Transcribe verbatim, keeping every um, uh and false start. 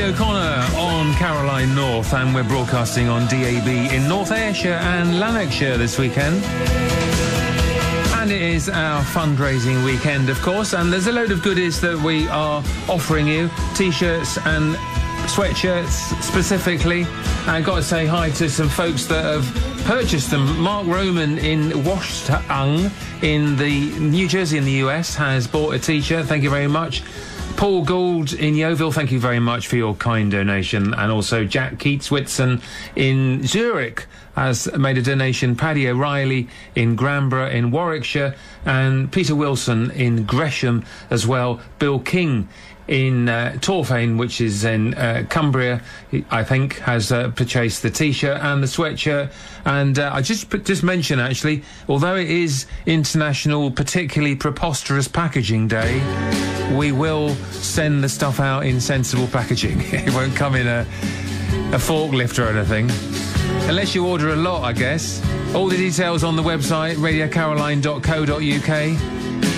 O'Connor on Caroline North, and we're broadcasting on D A B in North Ayrshire and Lanarkshire this weekend. And it is our fundraising weekend, of course, and there's a load of goodies that we are offering you, T-shirts and sweatshirts specifically. I've got to say hi to some folks that have purchased them. Mark Roman in Washtenaw in the New Jersey in the U S has bought a T-shirt. Thank you very much. Paul Gould in Yeovil, thank you very much for your kind donation. And also Jack Keats Whitson in Zurich has made a donation. Paddy O'Reilly in Granborough in Warwickshire, and Peter Wilson in Gresham as well. Bill King in uh, Torfaen, which is in uh, Cumbria, I think, has uh, purchased the T-shirt and the sweatshirt. And uh, I just just mention, actually, although it is International Particularly Preposterous Packaging Day, we will send the stuff out in sensible packaging. It won't come in a, a forklift or anything. Unless you order a lot, I guess. All the details on the website, radio caroline dot co dot uk.